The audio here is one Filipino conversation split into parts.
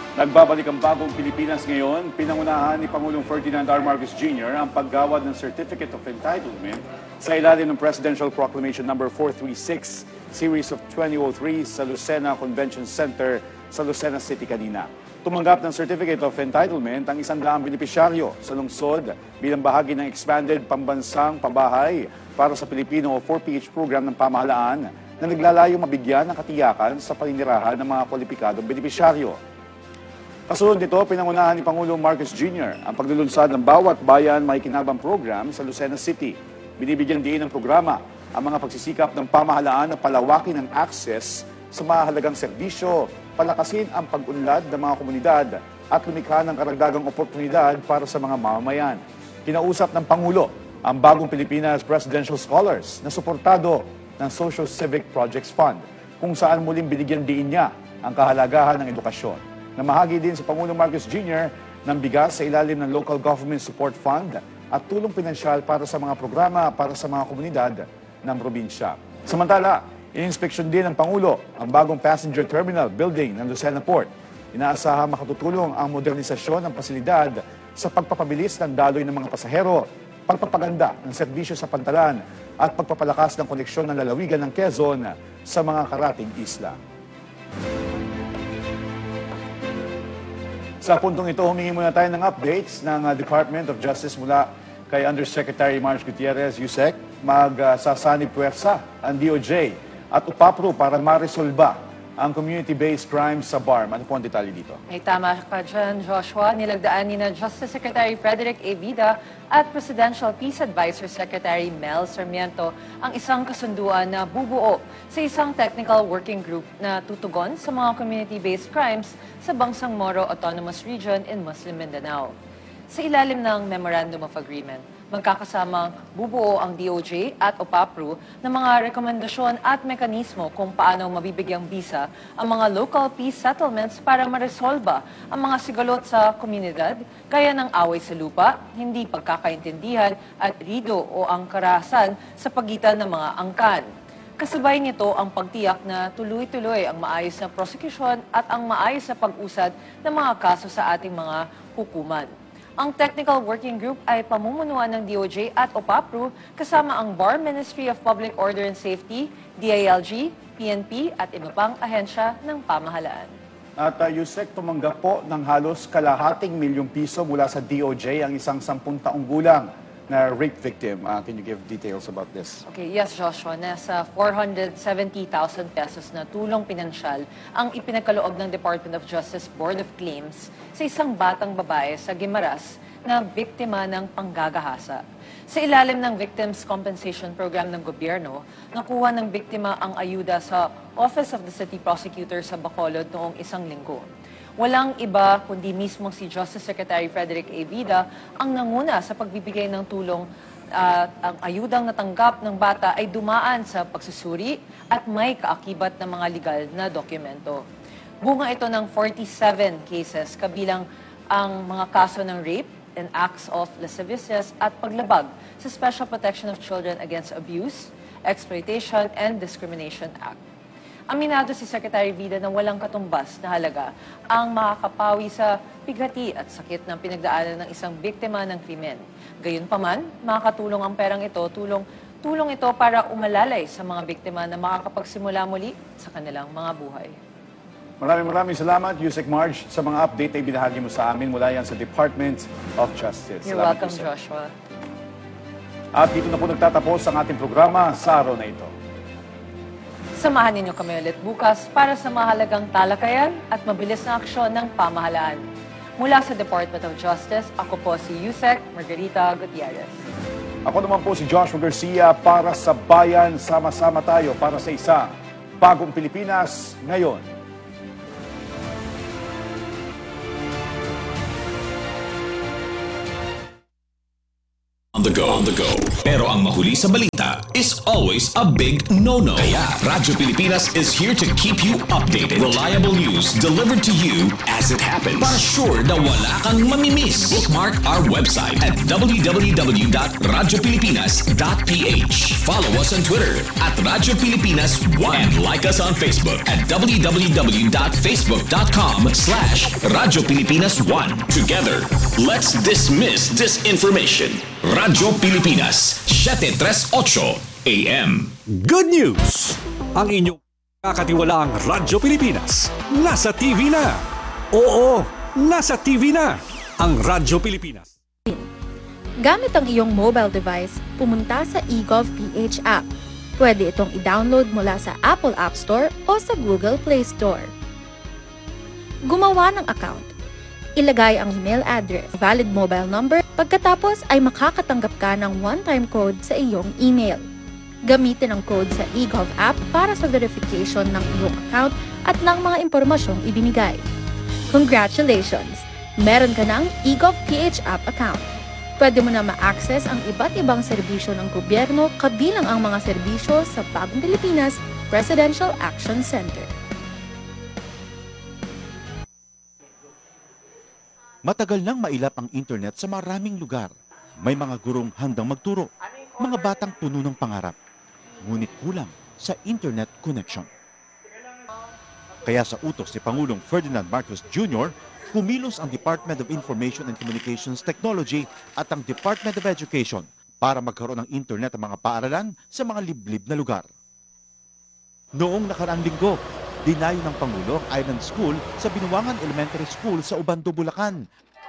Nagbabalik ang bagong Pilipinas ngayon. Pinangunahan ni Pangulong Ferdinand R. Marcos Jr. ang paggawad ng Certificate of Entitlement sa ilalim ng Presidential Proclamation No. 436, Series of 2003 sa Lucena Convention Center sa Lucena City kanina. Tumanggap ng Certificate of Entitlement ang 100 benepisyaryo sa lungsod bilang bahagi ng Expanded Pambansang Pabahay para sa Pilipino o 4PH program ng pamahalaan na naglalayong mabigyan ng katiyakan sa paninirahan ng mga kwalipikadong benepisyaryo. Kasunod nito, pinangunahan ni Pangulong Marcos Jr. ang paglulunsad ng Bawat Bayan Makikinabang program sa Lucena City. Binibigyan din ng programa ang mga pagsisikap ng pamahalaan na palawakin ang access sa mahalagang serbisyo, palakasin ang pag-unlad ng mga komunidad at lumikha ng karagdagang oportunidad para sa mga mamamayan. Kinausap ng Pangulo ang bagong Pilipinas Presidential Scholars na suportado ng Social Civic Projects Fund, kung saan muling binigyan diin niya ang kahalagahan ng edukasyon. Namahagi din si Pangulong Marcos Jr. ng bigas sa ilalim ng Local Government Support Fund at tulong pinansyal para sa mga programa para sa mga komunidad ng probinsya. Samantala, in-inspeksyon din ng Pangulo ang bagong passenger terminal building ng Lucena Port. Inaasahan makatutulong ang modernisasyon ng pasilidad sa pagpapabilis ng daloy ng mga pasahero, pagpapaganda ng serbisyo sa pantalan at pagpapalakas ng koneksyon ng lalawigan ng Quezon sa mga karating isla. Sa puntong ito, humingi muna tayo ng updates ng Department of Justice mula kay Undersecretary Marge Gutierrez, USEC. Magsasanib puwersa ang DOJ at UPAPRO para maresolba ang community-based crimes sa BARM. Ano po ang detalye dito? Ay tama ka dyan, Joshua. Nilagdaan ni na Justice Secretary Frederick A. Vida at Presidential Peace Advisor Secretary Mel Sarmiento ang isang kasunduan na bubuo sa isang technical working group na tutugon sa mga community-based crimes sa Bangsang Moro Autonomous Region in Muslim Mindanao. Sa ilalim ng Memorandum of Agreement, magkakasamang bubuo ang DOJ at UPAPRO ng mga rekomendasyon at mekanismo kung paano mabibigyang bisa ang mga local peace settlements para maresolba ang mga sigalot sa komunidad, gaya ng away sa lupa, hindi pagkakaintindihan at rido o ang karahasan sa pagitan ng mga angkan. Kasabay nito ang pagtiyak na tuloy-tuloy ang maayos na prosecution at ang maayos na pag-usad ng mga kaso sa ating mga hukuman. Ang Technical Working Group ay pamumunuan ng DOJ at UPAPRO kasama ang BAR Ministry of Public Order and Safety, DILG, PNP at iba pang ahensya ng pamahalaan. At USEC, tumanggap po ng halos kalahating milyong piso mula sa DOJ ang isang 10 taong gulang na rape victim. Can you give details about this? Okay, yes, Joshua. Nasa 470,000 pesos na tulong pinansyal ang ipinagkaloob ng Department of Justice Board of Claims sa isang batang babae sa Guimaras na biktima ng panggagahasa. Sa ilalim ng Victims Compensation Program ng gobyerno, nakuha ng biktima ang ayuda sa Office of the City Prosecutor sa Bacolod noong isang linggo. Walang iba kundi mismo si Justice Secretary Frederick A. Vida ang nanguna sa pagbibigay ng tulong at ang ayudang natanggap ng bata ay dumaan sa pagsusuri at may kaakibat ng mga legal na dokumento. Bunga ito ng 47 cases kabilang ang mga kaso ng rape and acts of lasciviousness at paglabag sa Special Protection of Children Against Abuse, Exploitation, and Discrimination Act. Aminado si Secretary Vida na walang katumbas na halaga ang makakapawi sa pighati at sakit ng pinagdaanan ng isang biktima ng krimen. Gayunpaman, makakatulong ang perang ito, tulong ito para umalalay sa mga biktima na makakapagsimula muli sa kanilang mga buhay. Maraming salamat, USEC Marge, sa mga update na ibinahagi mo sa amin mula yan sa Department of Justice. You're Salamat, welcome, USEC. Joshua. At dito na po nagtatapos ang ating programa sa araw na ito. Samahan ninyo kami ulit bukas para sa mahalagang talakayan at mabilis na aksyon ng pamahalaan. Mula sa Department of Justice, ako po si USEC Margarita Gutierrez. Ako naman po si Joshua Garcia para sa Bayan. Sama-sama tayo para sa isang bagong Pilipinas ngayon. On the go. Pero ang mahuli sa balita, is always a big no-no. Kaya Radyo Pilipinas is here to keep you updated. Reliable news delivered to you as it happens. Para sure na wala kang mamimiss. Bookmark our website at www.radiopilipinas.ph. Follow us on Twitter at Radyo Pilipinas 1 and like us on Facebook at www.facebook.com/Radyo Pilipinas 1. Together, let's dismiss disinformation. Radyo Pilipinas, 738 AM. Good news! Ang inyong kakatiwalaang Radyo Pilipinas nasa TV na. Oo, nasa TV na ang Radyo Pilipinas. Gamit ang iyong mobile device, pumunta sa eGovPH app. Pwede itong i-download mula sa Apple App Store o sa Google Play Store. Gumawa ng account. Ilagay ang email address, valid mobile number, pagkatapos ay makakatanggap ka ng one-time code sa iyong email. Gamitin ang code sa eGov app para sa verification ng iyong account at ng mga impormasyong ibinigay. Congratulations! Meron ka ng eGovPH app account. Pwede mo na ma-access ang iba't ibang serbisyo ng gobyerno kabilang ang mga serbisyo sa Bagong Pilipinas Presidential Action Center. Matagal nang mailap ang internet sa maraming lugar. May mga gurong handang magturo, mga batang puno ng pangarap. Ngunit kulang sa internet connection. Kaya sa utos ni Pangulong Ferdinand Marcos Jr., kumilos ang Department of Information and Communications Technology at ang Department of Education para magkaroon ng internet ang mga paaralan sa mga liblib na lugar. Noong nakaraang linggo, dinayo ng Pangulo ang Island School sa Binuangan Elementary School sa Ubando, Bulacan.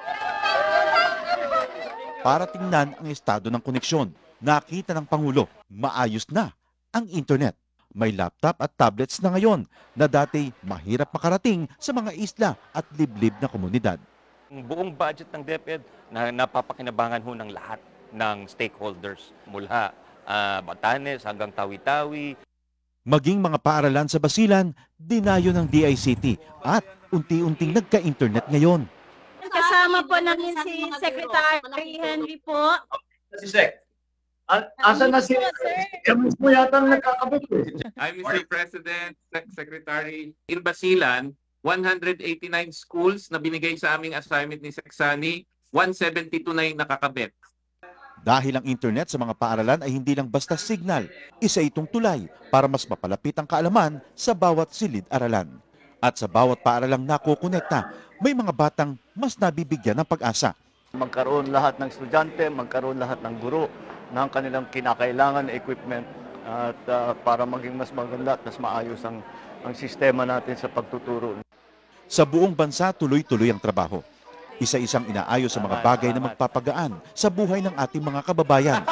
Para tingnan ang estado ng koneksyon, nakita ng Pangulo, maayos na ang internet. May laptop at tablets na ngayon na dati mahirap makarating sa mga isla at liblib na komunidad. Ang buong budget ng DepEd na napapakinabangan ho ng lahat ng stakeholders mula Batanes hanggang Tawi-Tawi. Maging mga paaralan sa Basilan, dinayo ng DICT at unti-unting nagka-internet ngayon. Kasama po namin si Secretary Henry po. Si Sec. Asan na si... Kami mo yata nagkakabit eh. I'm Mr. President, Secretary. In Basilan, 189 schools na binigay sa aming assignment ni Seksani, 172 na yung nakakabit. Dahil ang internet sa mga paaralan ay hindi lang basta signal, isa itong tulay para mas mapalapit ang kaalaman sa bawat silid-aralan. At sa bawat paaralang nakokonekta, may mga batang mas nabibigyan ng pag-asa. Magkaroon lahat ng estudyante, magkaroon lahat ng guro ng kanilang kinakailangan na equipment at para maging mas maganda at mas maayos ang sistema natin sa pagtuturo. Sa buong bansa, tuloy-tuloy ang trabaho. Isa-isang inaayos sa mga bagay na magpapagaan sa buhay ng ating mga kababayan.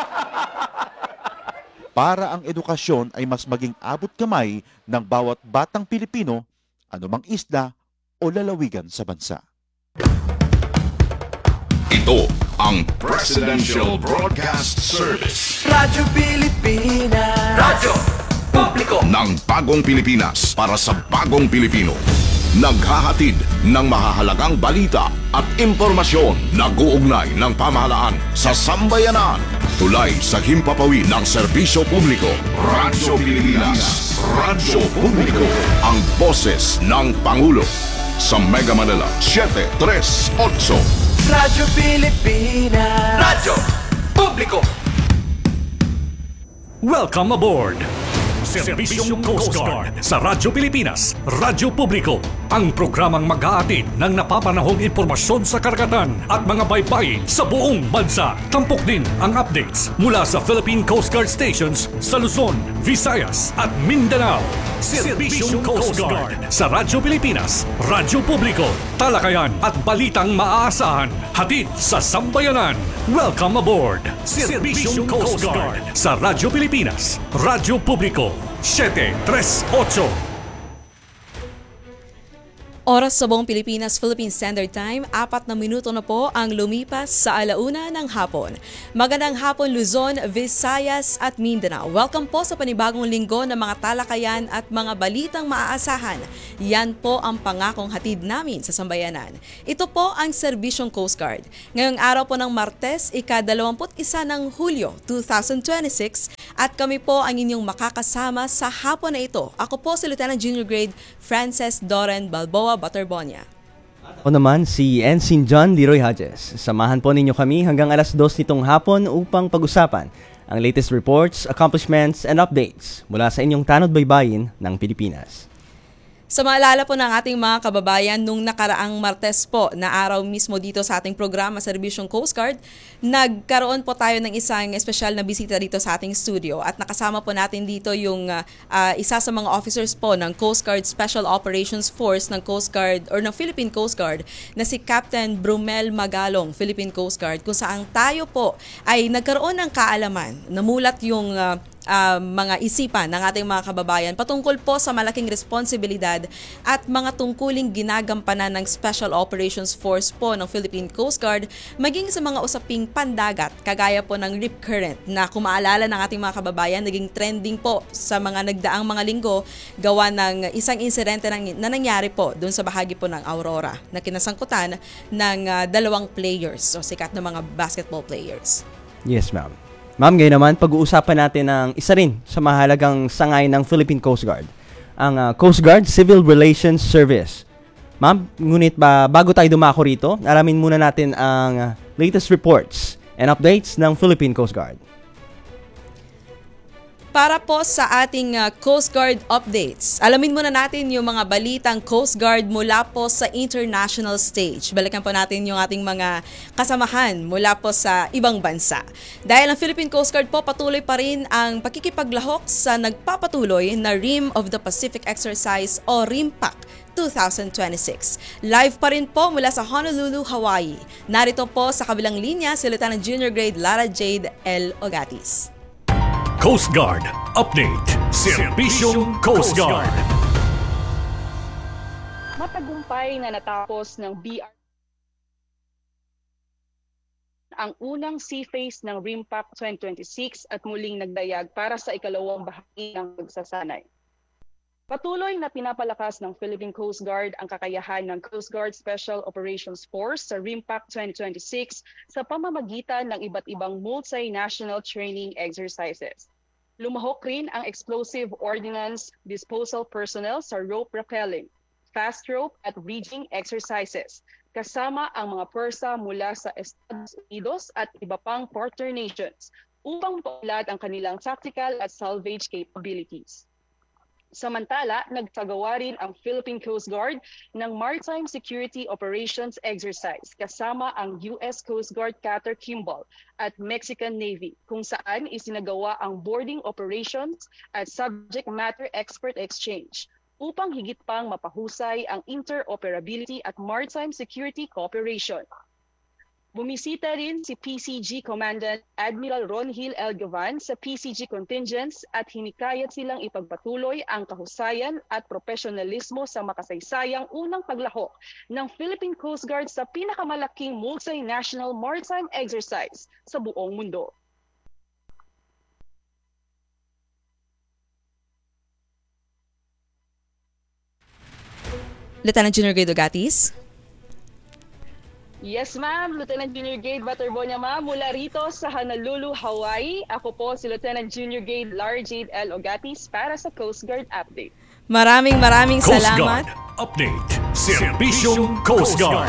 Para ang edukasyon ay mas maging abot kamay ng bawat batang Pilipino, anumang isla o lalawigan sa bansa. Ito ang Presidential Broadcast Service. Radyo Pilipinas. Radyo Publiko Ng bagong Pilipinas para sa bagong Pilipino. Naghahatid ng mahahalagang balita at impormasyon na guugnay ng pamahalaan sa sambayanan. Tulay sa himpapawid ng serbisyo publiko. Radyo Pilipinas. Radyo Publiko. Ang boses ng Pangulo. Sa Mega Manila, 738. Radyo Pilipinas. Radyo Publiko. Welcome aboard! Serbisyong Coast Guard sa Radyo Pilipinas, Radyo Publiko. Ang programang mag-aatid ng napapanahong impormasyon sa karagatan at mga baybayin sa buong bansa. Tampok din ang updates mula sa Philippine Coast Guard stations sa Luzon, Visayas at Mindanao. Serbisyong Coast Guard sa Radyo Pilipinas, Radyo Publiko. Talakayan at balitang maaasahan. Hatid sa sambayanan. Welcome aboard! Serbisyong Coast Guard sa Radyo Pilipinas, Radyo Publiko. 738. Oras sa buong Pilipinas, Philippine Standard Time, 4 na minuto na po ang lumipas sa alauna ng hapon. Magandang hapon Luzon, Visayas at Mindanao. Welcome po sa panibagong linggo ng mga talakayan at mga balitang maaasahan. Yan po ang pangakong hatid namin sa sambayanan. Ito po ang Serbisyong Coast Guard. Ngayong araw po ng Martes, ika-21 ng Hulyo 2026, at kami po ang inyong makakasama sa hapon na ito. Ako po si Lieutenant Junior Grade Frances Doren Balboa Baterbonia. Ako naman si Ensign John Leroy Hodges. Samahan po ninyo kami hanggang alas 2 nitong hapon upang pag-usapan ang latest reports, accomplishments, and updates mula sa inyong tanod baybayin ng Pilipinas. Sa maalala po ng ating mga kababayan, nung nakaraang Martes po na araw mismo dito sa ating programa Serbisyong Coast Guard, nagkaroon po tayo ng isang espesyal na bisita dito sa ating studio at nakasama po natin dito yung isa sa mga officers po ng Coast Guard Special Operations Force ng Coast Guard or ng Philippine Coast Guard na si Captain Brumel Magalong, Philippine Coast Guard, kung saan tayo po ay nagkaroon ng kaalaman, namulat yung mga isipan ng ating mga kababayan patungkol po sa malaking responsibilidad at mga tungkuling ginagampanan ng Special Operations Force po ng Philippine Coast Guard maging sa mga usaping pandagat kagaya po ng Rip Current na kung maalala ng ating mga kababayan naging trending po sa mga nagdaang mga linggo gawa ng isang insidente na nangyari po doon sa bahagi po ng Aurora na kinasangkutan ng dalawang players o sikat na mga basketball players. Yes, ma'am. Ma'am, ngayon naman, pag-uusapan natin ang isa rin sa mahalagang sangay ng Philippine Coast Guard, ang Coast Guard Civil Relations Service. Ma'am, ngunit bago tayo dumako rito, alamin muna natin ang latest reports and updates ng Philippine Coast Guard. Para po sa ating Coast Guard updates, alamin muna natin yung mga balitang Coast Guard mula po sa international stage. Balikan po natin yung ating mga kasamahan mula po sa ibang bansa. Dahil ang Philippine Coast Guard po patuloy pa rin ang pakikipaglahok sa nagpapatuloy na Rim of the Pacific Exercise o RIMPAC 2026. Live pa rin po mula sa Honolulu, Hawaii. Narito po sa kabilang linya si Lieutenant Junior Grade Lara Jade L. Ogatis. Coast Guard Update. Serbisyong Coast Guard. Matagumpay na natapos ng BR ang unang sea phase ng RIMPAC 2026 at muling nagdayag para sa ikalawang bahagi ng pagsasanay. Patuloy na pinapalakas ng Philippine Coast Guard ang kakayahan ng Coast Guard Special Operations Force sa RIMPAC 2026 sa pamamagitan ng iba't ibang multinational training exercises. Lumahok rin ang explosive ordnance disposal personnel sa rope rappelling, fast rope at rigging exercises, kasama ang mga persa mula sa Estados Unidos at iba pang partner nations upang paulad ang kanilang tactical at salvage capabilities. Samantala, nagsagawa rin ang Philippine Coast Guard ng Maritime Security Operations Exercise kasama ang US Coast Guard Cutter Kimball at Mexican Navy kung saan isinagawa ang boarding operations at subject matter expert exchange upang higit pang mapahusay ang interoperability at maritime security cooperation. Bumisita rin si PCG Commandant Admiral Ronhil L. Gavan sa PCG contingents at hinikayat silang ipagpatuloy ang kahusayan at profesionalismo sa makasaysayang unang paglahok ng Philippine Coast Guard sa pinakamalaking multinational maritime exercise sa buong mundo. Lieutenant Junior Grade Ogatis. Yes, ma'am. Lieutenant Junior Grade Baterbonia, ma'am. Mula rito sa Honolulu, Hawaii. Ako po si Lieutenant Junior Grade Lara Jade L. Ogatis para sa Coast Guard Update. Maraming Coast salamat. Guard Update. Serbisyong Coast Guard.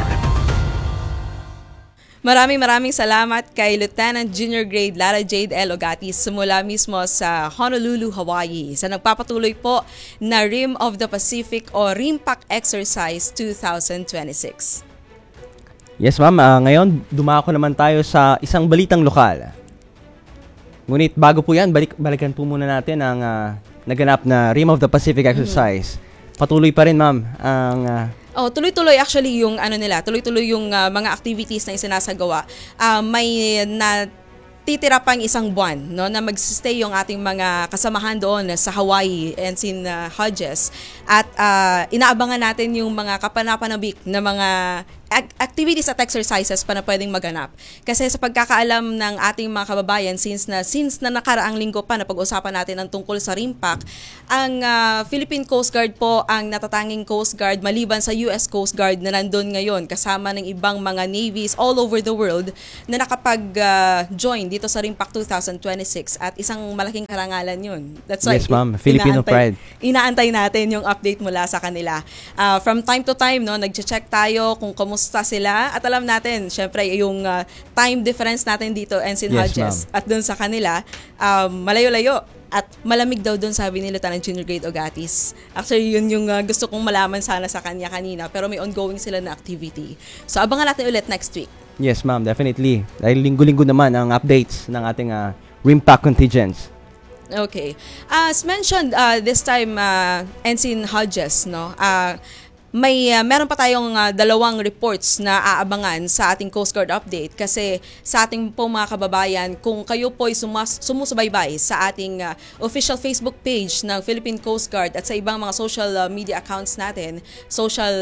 Maraming salamat kay Lieutenant Junior Grade Lara Jade L. Ogatis mula mismo sa Honolulu, Hawaii sa nagpapatuloy po na Rim of the Pacific o RIMPAC Exercise 2026. Yes, ma'am. Ngayon, dumako naman tayo sa isang balitang lokal. Ngunit bago po yan, balikan po muna natin ang naganap na Rim of the Pacific Exercise. Patuloy pa rin, ma'am, ang... tuloy-tuloy actually yung tuloy-tuloy yung mga activities na isinasagawa. May titira pang isang buwan na mag-stay yung ating mga kasamahan doon sa Hawaii, Ensign Hodges. At inaabangan natin yung mga kapanapanabik na mga activities at exercises pa na pwedeng maganap. Kasi sa pagkakaalam ng ating mga kababayan, since na nakaraang linggo pa na pag-usapan natin ang tungkol sa RIMPAC, ang Philippine Coast Guard po ang natatanging Coast Guard maliban sa US Coast Guard na nandun ngayon kasama ng ibang mga navies all over the world na nakapag-join dito sa RIMPAC 2026 at isang malaking karangalan yun. That's why Yes, ma'am. Filipino pride. Inaantay natin yung update mula sa kanila. From time to time, no, nagche-check tayo kung kumusta sila at alam natin, syempre, yung time difference natin dito, Ensign Yes, Hodges, ma'am. at dun sa kanila, malayo-layo. At malamig daw dun, sabi ni Lieutenant Junior Grade Ogatis. Actually, yun yung gusto kong malaman sana sa kanya kanina, pero may ongoing sila na activity. So, abangan natin ulit next week. Yes, ma'am, definitely. Dahil linggo-linggo naman ang updates ng ating RIMPAC contingents. Okay. As mentioned, this time, Ensign Hodges, no? Meron pa tayong dalawang reports na aabangan sa ating Coast Guard update kasi sa ating po mga kababayan, kung kayo po ay sumusubaybay sa ating official Facebook page ng Philippine Coast Guard at sa ibang mga social media accounts natin, social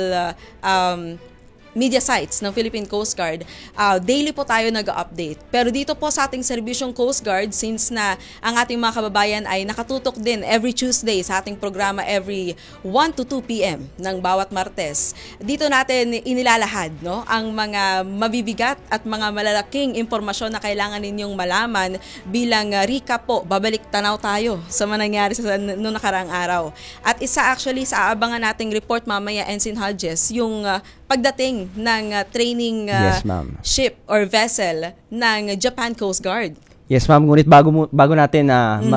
media sites ng Philippine Coast Guard, daily po tayo nag-update. Pero dito po sa ating serbisyong Coast Guard, since na ang ating mga kababayan ay nakatutok din every Tuesday sa ating programa every 1 to 2 p.m. ng bawat Martes, dito natin inilalahad, no, ang mga mabibigat at mga malalaking impormasyon na kailangan ninyong malaman bilang recap po. Babalik tanaw tayo sa mga nangyari sa noong nakaraang araw. At isa actually sa aabangan nating report mamaya, Ensign Hodges, yung pagdating ng training Yes, ma'am. ship or vessel ng Japan Coast Guard. Yes, ma'am. Ngunit bago natin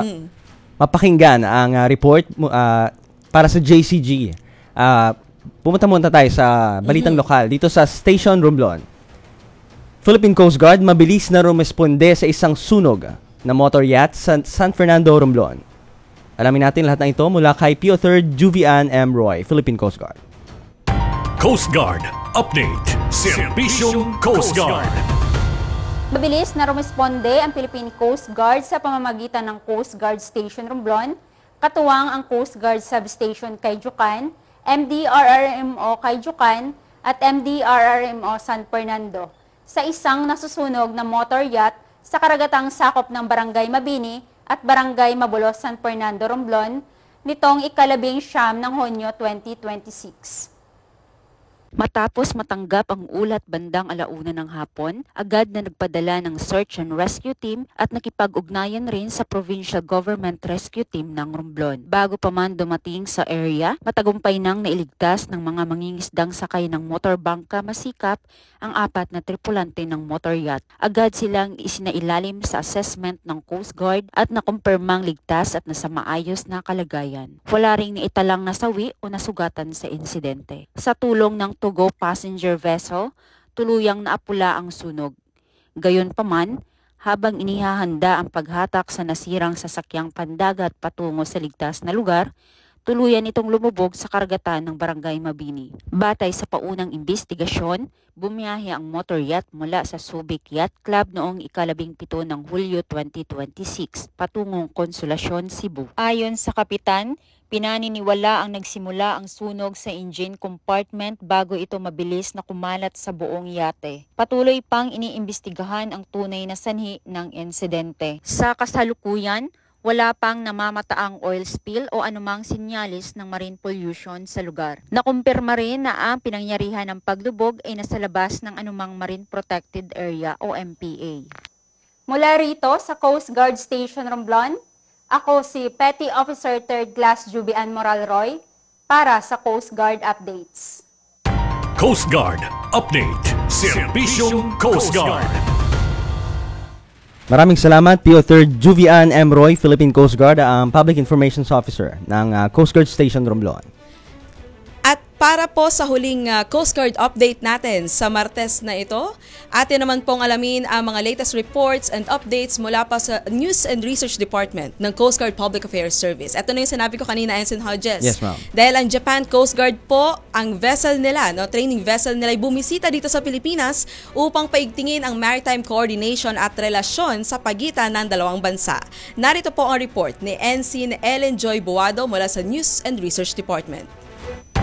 mapakinggan ang report para sa JCG, pumunta muna tayo sa balitang lokal dito sa Station Romblon. Philippine Coast Guard mabilis na rumesponde sa isang sunog na motor yacht sa San Fernando, Romblon. Alamin natin lahat ng ito mula kay PO3 Juvian M. Roy, Philippine Coast Guard. Coast Guard Update. Serbisyong Coast Guard. Mabilis na rumisponde ang Philippine Coast Guard sa pamamagitan ng Coast Guard Station Romblon, katuwang ang Coast Guard Substation Cayucan, MDRRMO Cayucan at MDRRMO San Fernando sa isang nasusunog na motor yacht sa karagatang sakop ng Barangay Mabini at Barangay Mabulos, San Fernando, Romblon nitong ika-19 ng Hunyo 2026. Matapos matanggap ang ulat bandang 1:00 ng hapon, agad na nagpadala ng search and rescue team at nakipag-ugnayan rin sa Provincial Government Rescue Team ng Romblon. Bago pa man dumating sa area, matagumpay nang nailigtas ng mga mangingisdang sakay ng motorbangka Masikap ang 4 na tripulante ng motor yacht. Agad silang isinailalim sa assessment ng Coast Guard at nakumpirmang ligtas at nasa maayos na kalagayan. Wala ring naitalang nasawi o nasugatan sa insidente. Sa tulong ng to-go passenger vessel, tuluyang naapula ang sunog. Gayunpaman, habang inihahanda ang paghatak sa nasirang sasakyang pandagat patungo sa ligtas na lugar, tuluyan itong lumubog sa karagatan ng Barangay Mabini. Batay sa paunang imbestigasyon, bumiyahe ang motor yacht mula sa Subic Yacht Club noong ika-17 ng Hulyo 2026 patungong Konsolasyon, Cebu. Ayon sa kapitan, pinaniniwala ang nagsimula ang sunog sa engine compartment bago ito mabilis na kumalat sa buong yate. Patuloy pang iniimbestigahan ang tunay na sanhi ng insidente. Sa kasalukuyan, wala pang namamataang oil spill o anumang sinyalis ng marine pollution sa lugar. Nakumpirma rin na ang pinangyarihan ng paglubog ay nasa labas ng anumang Marine Protected Area o MPA. Mula rito sa Coast Guard Station Romblon, ako si Petty Officer 3rd Class Juvian Moral Roy para sa Coast Guard Updates. Coast Guard Update. Serbisyong Coast Guard. Maraming salamat, PO3 Juvian M. Roy, Philippine Coast Guard, ang Public Information Officer ng Coast Guard Station Romblon. At para po sa huling Coast Guard update natin sa Martes na ito, atin naman pong alamin ang mga latest reports and updates mula pa sa News and Research Department ng Coast Guard Public Affairs Service. Ito na yung sinabi ko kanina, Ensign Hodges. Yes, ma'am. Dahil ang Japan Coast Guard po, ang vessel nila, training vessel nila ay bumisita dito sa Pilipinas upang paigtingin ang maritime coordination at relasyon sa pagitan ng dalawang bansa. Narito po ang report ni Ensign Ellen Joy Buado mula sa News and Research Department.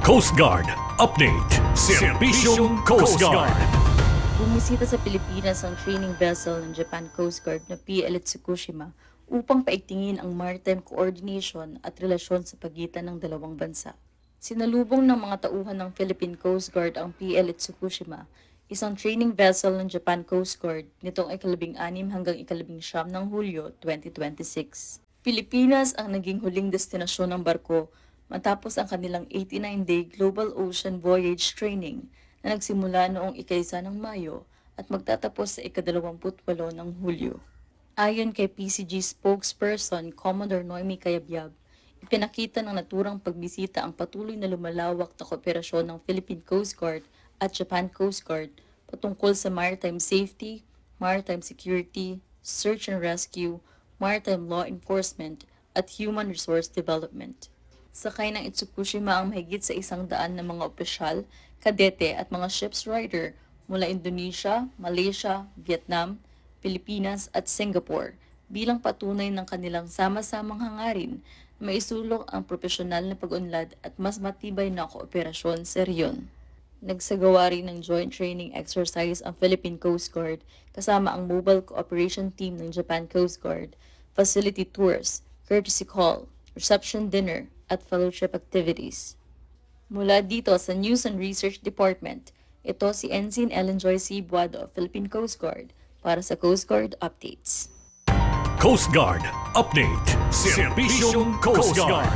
Coast Guard Update. Serbisyong Coast Guard. Bumisita sa Pilipinas ang training vessel ng Japan Coast Guard na PL Tsukushima upang paigtingin ang maritime coordination at relasyon sa pagitan ng dalawang bansa. Sinalubong ng mga tauhan ng Philippine Coast Guard ang PL Tsukushima, isang training vessel ng Japan Coast Guard nitong ika-16 hanggang ika-19 ng Hulyo 2026. Pilipinas ang naging huling destinasyon ng barko matapos ang kanilang 89-day Global Ocean Voyage Training na nagsimula noong ika-1 ng Mayo at magtatapos sa ika-28 ng Hulyo. Ayon kay PCG spokesperson Commodore Noemi Cayabyab, ipinakita ng naturang pagbisita ang patuloy na lumalawak na kooperasyon ng Philippine Coast Guard at Japan Coast Guard patungkol sa maritime safety, maritime security, search and rescue, maritime law enforcement, at human resource development. Sakay ng Tsukushima ang mahigit sa 100 na mga opisyal, kadete at mga ship's rider mula Indonesia, Malaysia, Vietnam, Pilipinas at Singapore bilang patunay ng kanilang sama-samang hangarin na maisulong ang profesional na pag-unlad at mas matibay na kooperasyon sa rehiyon. Nagsagawa rin ng joint training exercise ang Philippine Coast Guard kasama ang Mobile Cooperation Team ng Japan Coast Guard, facility tours, courtesy call, reception dinner, at fellowship activities. Mula dito sa News and Research Department, ito si Ensign Ellen Joy C. Buado of Philippine Coast Guard para sa Coast Guard Updates. Coast Guard Update. Serbisyong Coast Guard.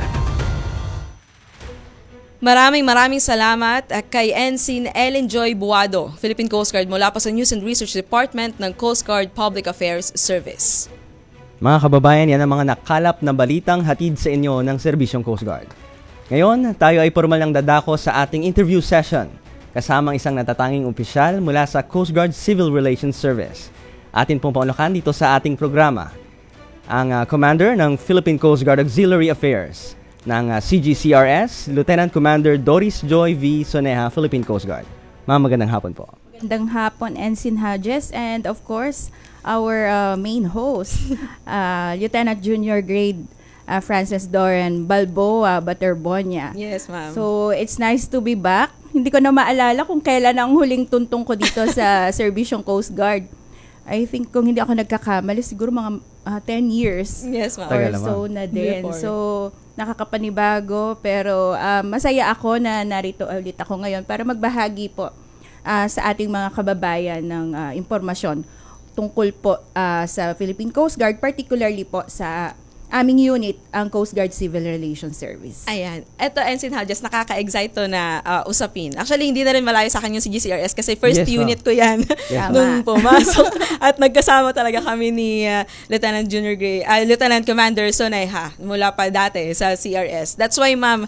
Maraming salamat kay Ensign Ellen Joy Buado, Philippine Coast Guard mula pa sa News and Research Department ng Coast Guard Public Affairs Service. Mga kababayan, yan ang mga nakalap na balitang hatid sa inyo ng Serbisyong Coast Guard. Ngayon, tayo ay formal ng dadako sa ating interview session kasama isang natatanging opisyal mula sa Coast Guard Civil Relations Service. Atin pong paunakan dito sa ating programa ang Commander ng Philippine Coast Guard Auxiliary Affairs ng CGCRS, Lieutenant Commander Doris Joy V. Soneja, Philippine Coast Guard. Ma'am, magandang hapon po. Magandang hapon, Ensign Hodges, and of course, our main host, Lieutenant Junior Grade Francis Doran Balboa Baterbonia. Yes, ma'am. So, it's nice to be back. Hindi ko na maalala kung kailan ang huling tuntong ko dito sa Serbisyong Coast Guard. I think kung hindi ako nagkakamali, siguro mga 10 years. Yes, ma'am. Or so na din. So, nakakapanibago, pero masaya ako na narito ulit ako ngayon para magbahagi po sa ating mga kababayan ng impormasyon tungkol po sa Philippine Coast Guard, particularly po sa aming unit, ang Coast Guard Civil Relations Service. Ayan. Ito, Ensign Hodges, nakaka-excite to na usapin. Actually, hindi na rin malayo sa akin yung CGCRS kasi first unit ko yan nung pumasok. At nagkasama talaga kami ni Lieutenant Lieutenant Commander Soneja mula pa dati sa CRS. That's why, ma'am,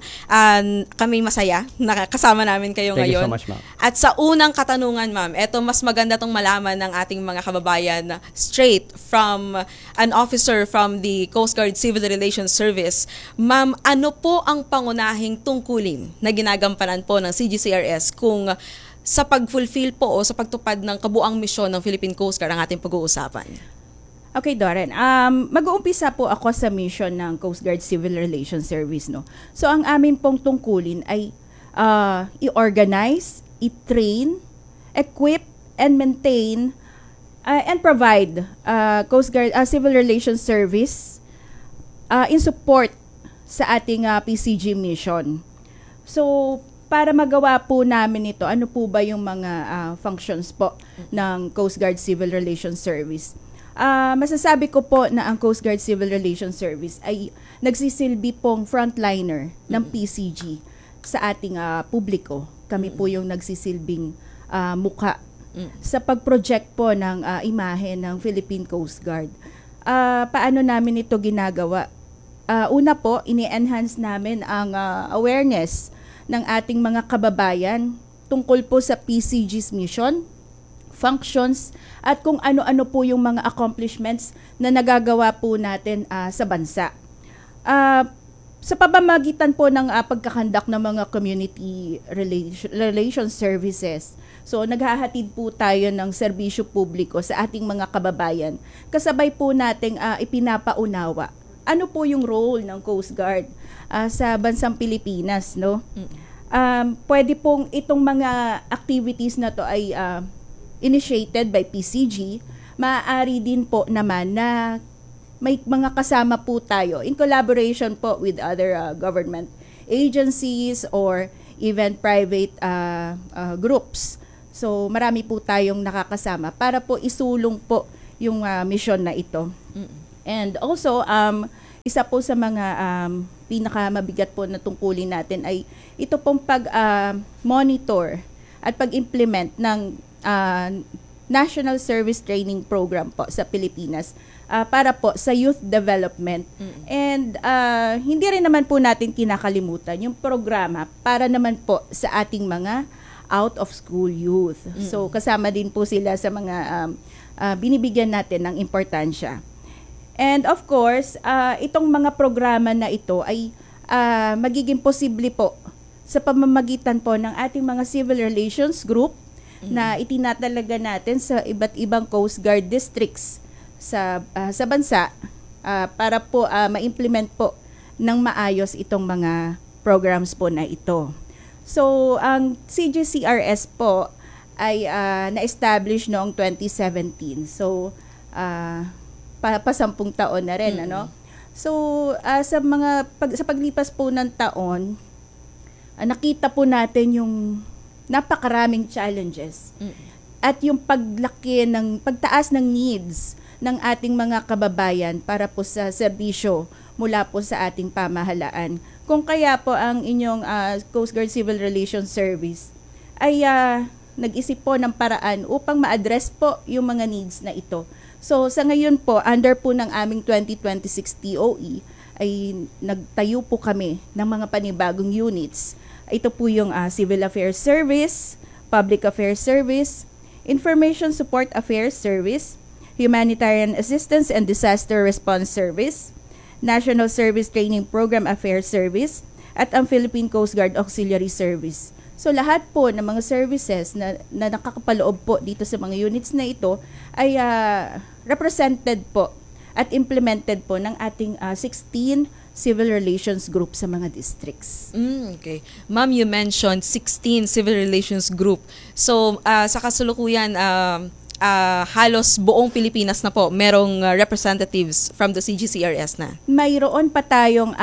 kami masaya. Nakakasama namin kayo ngayon. Thank you so much, ma'am. At sa unang katanungan, ma'am, ito mas maganda tong malaman ng ating mga kababayan straight from an officer from the Coast Guard Civil Relations Service. Ma'am, ano po ang pangunahing tungkulin na ginagampanan po ng CGCRS kung sa pag-fulfill po o sa pagtupad ng kabuang misyon ng Philippine Coast Guard ang ating pag-uusapan? Okay, Doran. Mag-uumpisa po ako sa mission ng Coast Guard Civil Relations Service. No? So, ang amin pong tungkulin ay i-organize, i-train, equip, and maintain and provide Coast Guard Civil Relations Service in support sa ating PCG mission. So, para magawa po namin ito, ano po ba yung mga functions po ng Coast Guard Civil Relations Service? Masasabi ko po na ang Coast Guard Civil Relations Service ay nagsisilbi pong frontliner ng PCG sa ating publiko. Kami po yung nagsisilbing muka sa pag-project po ng imahe ng Philippine Coast Guard. Paano namin ito ginagawa? Una po, ini-enhance namin ang awareness ng ating mga kababayan tungkol po sa PCG's mission, functions, at kung ano-ano po yung mga accomplishments na nagagawa po natin sa bansa. Sa pamamagitan po ng pagkakandak ng mga community relations services, so naghahatid po tayo ng serbisyo publiko sa ating mga kababayan. Kasabay po nating ipinapaunawa ano po yung role ng Coast Guard sa bansang Pilipinas, no? pwede pong itong mga activities na to ay initiated by PCG. Maaari din po naman na may mga kasama po tayo in collaboration po with other government agencies or even private groups. So marami po tayong nakakasama para po isulong po yung mission na ito. And also, isa po sa mga pinakamabigat po na tungkulin natin ay ito pong pag-monitor at pag-implement ng National Service Training Program po sa Pilipinas para po sa youth development. And hindi rin naman po natin kinakalimutan yung programa para naman po sa ating mga out-of-school youth. So kasama din po sila sa mga binibigyan natin ng importansya. And of course, itong mga programa na ito ay magiging posible po sa pamamagitan po ng ating mga civil relations group na itinatalaga natin sa iba't ibang Coast Guard districts sa bansa para po ma-implement po ng maayos itong mga programs po na ito. So, ang CGCRS po ay na-establish noong 2017. So, pa-10 taon na rin, ano? So, sa paglipas po ng taon, nakita po natin yung napakaraming challenges at yung pagtaas ng needs ng ating mga kababayan para po sa serbisyo mula po sa ating pamahalaan. Kung kaya po ang inyong Coast Guard Civil Relations Service ay nag-isip po ng paraan upang ma-address po yung mga needs na ito. So sa ngayon po, under po ng aming 2026 TOE, ay nagtayo po kami ng mga panibagong units. Ito po yung Civil Affairs Service, Public Affairs Service, Information Support Affairs Service, Humanitarian Assistance and Disaster Response Service, National Service Training Program Affairs Service, at ang Philippine Coast Guard Auxiliary Service. So lahat po ng mga services na nakakapaloob po dito sa mga units na ito ay represented po at implemented po ng ating 16 civil relations group sa mga districts. Okay. Ma'am, you mentioned 16 civil relations group. So sa kasalukuyan, halos buong Pilipinas na po merong representatives from the CGCRS na. Mayroon pa tayong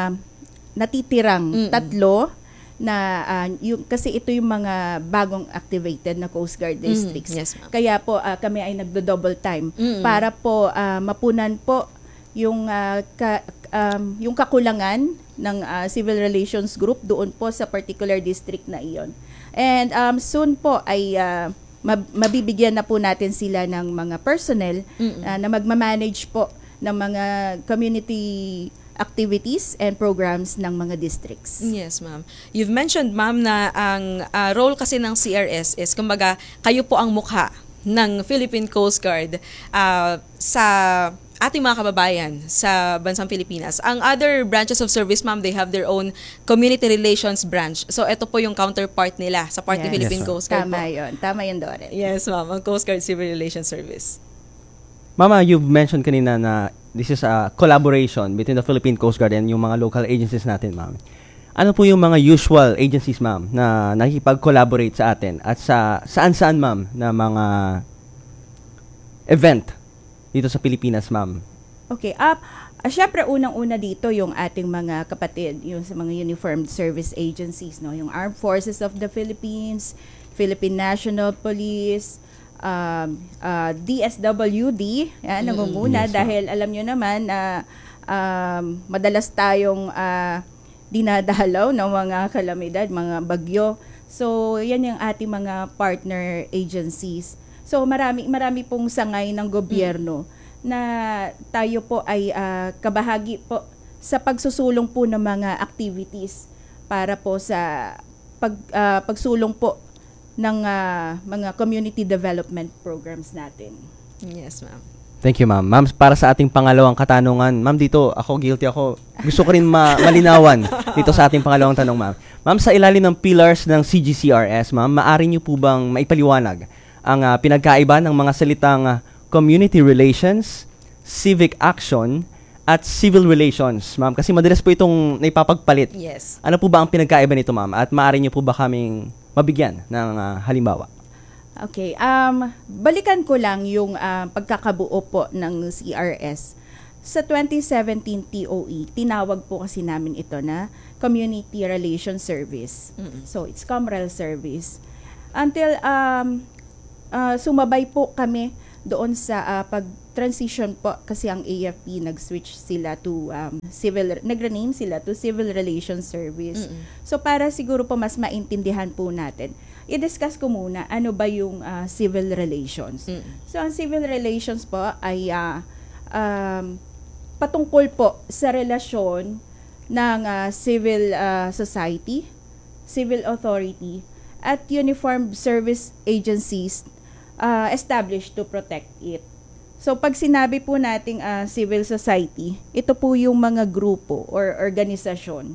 natitirang 3 na kasi ito yung mga bagong activated na Coast Guard districts. Yes, ma'am. Kaya po kami ay nagdo-double time para po mapunan po yung yung kakulangan ng civil relations group doon po sa particular district na iyon. And soon po ay mabibigyan na po natin sila ng mga personnel na magmamanage po ng mga community activities and programs ng mga districts. Yes, ma'am. You've mentioned, ma'am, na ang role kasi ng CRS is, kumbaga, kayo po ang mukha ng Philippine Coast Guard sa ating mga kababayan sa bansang Pilipinas. Ang other branches of service, ma'am, they have their own community relations branch. So, ito po yung counterpart nila sa part ng Philippine Coast Guard. Tama yun, Doreen. Yes, ma'am. Ang Coast Guard Civil Relations Service. Mama, you've mentioned kanina na this is a collaboration between the Philippine Coast Guard and yung mga local agencies natin, ma'am. Ano po yung mga usual agencies, ma'am, na nakikipag-collaborate sa atin at saan-saan, ma'am, na mga event dito sa Pilipinas, ma'am? Okay. Syempre, unang-una dito yung ating mga kapatid, yung sa mga uniformed service agencies, no? Yung Armed Forces of the Philippines, Philippine National Police, DSWD, nangunguna dahil alam nyo naman na madalas tayong dinadalaw ng mga kalamidad, mga bagyo. So, yan yung ating mga partner agencies. So, marami pong sangay ng gobyerno na tayo po ay kabahagi po sa pagsusulong po ng mga activities para po sa pagsulong po ng mga community development programs natin. Yes, ma'am. Thank you, ma'am. Ma'am, para sa ating pangalawang katanungan, ma'am, dito guilty ako. Gusto ko rin malinawan dito sa ating pangalawang tanong, ma'am. Ma'am, sa ilalim ng pillars ng CGCRS, ma'am, maaari niyo po bang maipaliwanag ang pinagkaiba ng mga salitang community relations, civic action, at civil relations, ma'am? Kasi madalas po itong naipapagpalit. Yes. Ano po ba ang pinagkaiba nito, ma'am? At maaari niyo po ba kaming mabigyan ng halimbawa? Okay, balikan ko lang yung pagkakabuo po ng CRS. Sa 2017 TOE, tinawag po kasi namin ito na Community Relations Service. So, it's COMREL service. Until sumabay po kami doon sa pag-transition po kasi ang AFP nag-switch sila to nag-rename sila to Civil Relations Service. So, para siguro po mas maintindihan po natin, i-discuss ko muna ano ba yung civil relations. So, ang civil relations po ay patungkol po sa relasyon ng civil society, civil authority, at uniformed service agencies established to protect it. So, pag sinabi po nating civil society, ito po yung mga grupo or organisasyon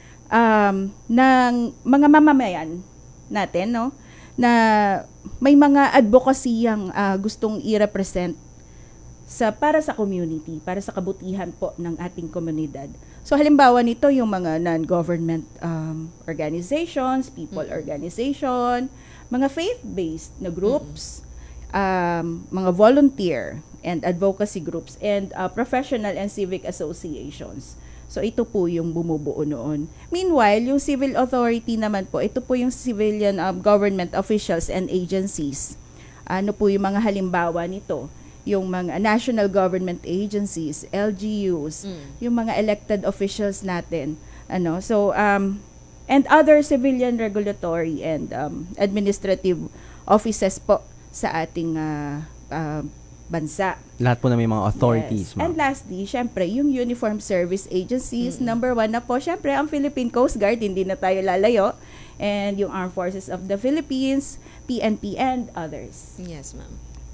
ng mga mamamayan natin, no, na may mga advocasy-yang gustong i-represent para sa community, para sa kabutihan po ng ating komunidad. So halimbawa nito yung mga non-government organizations, people organization, mga faith-based na groups, mga volunteer and advocacy groups, and professional and civic associations. So ito po yung bumubuo noon. Meanwhile, yung civil authority naman po, ito po yung civilian government officials and agencies. Ano po yung mga halimbawa nito? Yung mga national government agencies, LGUs, yung mga elected officials natin. So, and other civilian regulatory and administrative offices po sa ating bansa. Lahat po na may mga authorities, Yes. And lastly, syempre, yung uniformed service agencies. Number 1 na po, syempre, ang Philippine Coast Guard, hindi na tayo lalayo. And yung Armed Forces of the Philippines, PNP, and others. Yes, ma'am.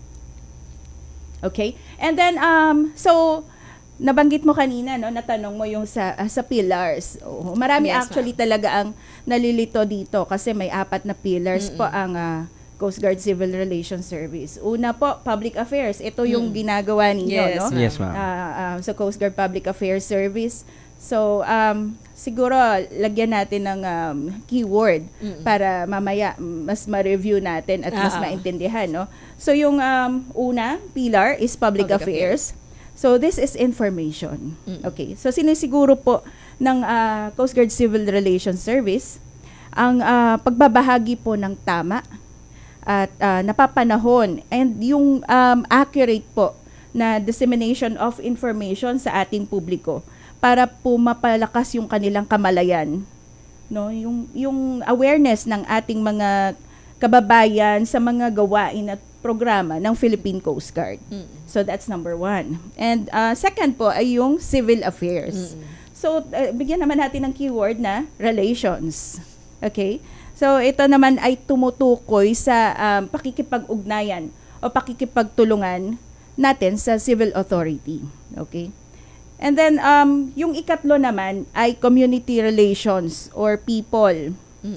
Okay? And then, so, nabanggit mo kanina, no, natanong mo yung sa pillars. Marami Yes, actually talaga ang nalilito dito kasi may 4 na pillars po ang Coast Guard Civil Relations Service. Una po, public affairs. Ito yung ginagawa ninyo, Yes, no? Yes, ma'am. Sa Coast Guard Public Affairs Service. So, siguro, lagyan natin ng keyword para mamaya mas ma-review natin at mas maintindihan, no? So, yung una, pillar is public affairs. So, this is information. Okay. So, sinisiguro po ng Coast Guard Civil Relations Service ang pagbabahagi po ng tama at napapanahon and yung accurate po na dissemination of information sa ating publiko para po mapalakas yung kanilang kamalayan, no, yung awareness ng ating mga kababayan sa mga gawain at programa ng Philippine Coast Guard. So that's number 1. And second po ay yung civil affairs. So bigyan naman natin ng keyword na relations. Okay? So, ito naman ay tumutukoy sa pakikipag-ugnayan o pakikipagtulungan natin sa civil authority. Okay? And then, yung ikatlo naman ay community relations or people.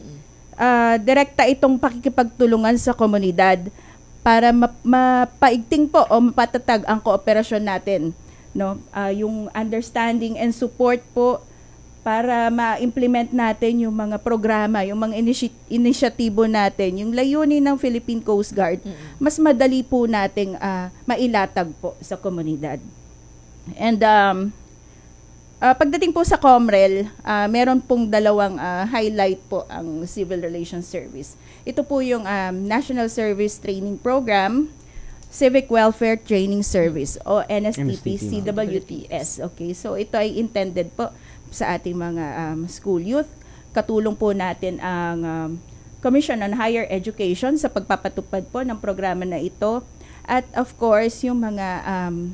Direkta itong pakikipagtulungan sa komunidad para mapaigting po o mapatatag ang kooperasyon natin. No? Yung understanding and support po para ma-implement natin yung mga programa, yung mga inisyatibo natin, yung layunin ng Philippine Coast Guard, mas madali po nating mailatag po sa komunidad. And pagdating po sa COMREL, meron pong 2 highlight po ang Civil Relations Service. Ito po yung National Service Training Program, Civic Welfare Training Service o NSTP CWTS. Okay, so ito ay intended po sa ating mga school youth. Katulong po natin ang Commission on Higher Education sa pagpapatupad po ng programa na ito. At of course, yung mga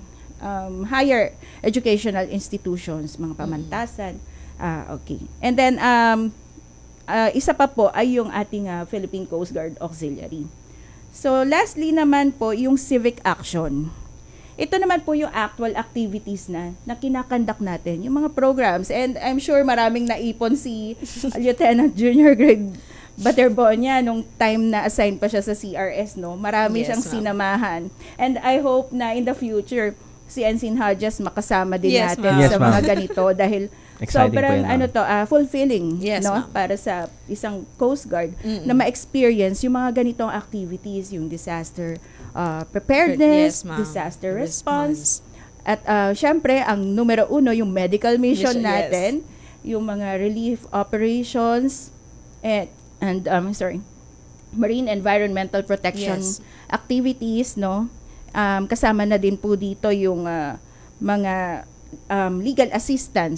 higher educational institutions, mga pamantasan. Okay. And then, isa pa po ay yung ating Philippine Coast Guard Auxiliary. So, lastly naman po, yung civic action. Ito naman po yung actual activities na kinakandak natin, yung mga programs. And I'm sure maraming naipon si Lieutenant Junior Greg Baterbonia nung time na assign pa siya sa CRS, no? Marami siyang sinamahan. And I hope na in the future, si Ensign Hodges makasama din Yes, natin ma'am. Yes, sa ma'am. mga ganito dahil Exciting sobrang po yun, ma'am. fulfilling Yes, no ma'am. para sa isang Coast Guard Mm-mm. na ma-experience yung mga ganitong activities, yung disaster preparedness, Yes, ma'am. disaster response. At syempre, ang numero 1, yung medical mission Mission, yes. natin, yung mga relief operations, and marine environmental protection Yes. activities, no? Kasama na din po dito yung mga legal assistance